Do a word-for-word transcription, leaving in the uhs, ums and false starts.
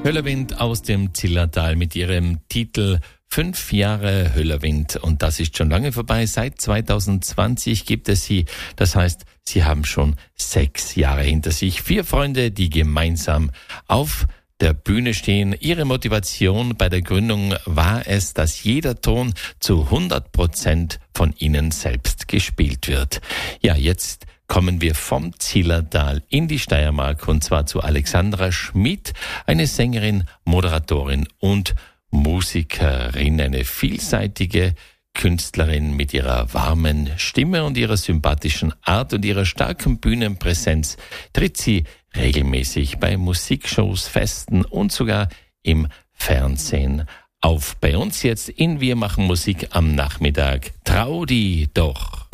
Höllerwind aus dem Zillertal mit ihrem Titel Fünf Jahre Höllerwind. Und das ist schon lange vorbei. Seit zwanzig zwanzig gibt es sie. Das heißt, sie haben schon sechs Jahre hinter sich. Vier Freunde, die gemeinsam auf der Bühne stehen. Ihre Motivation bei der Gründung war es, dass jeder Ton zu hundert Prozent von ihnen selbst gespielt wird. Ja, jetzt kommen wir vom Zillertal in die Steiermark und zwar zu Alexandra Schmidt, eine Sängerin, Moderatorin und Musikerin, eine vielseitige Künstlerin mit ihrer warmen Stimme und ihrer sympathischen Art und ihrer starken Bühnenpräsenz tritt sie regelmäßig bei Musikshows, Festen und sogar im Fernsehen auf. Bei uns jetzt in Wir machen Musik am Nachmittag. Trau die doch!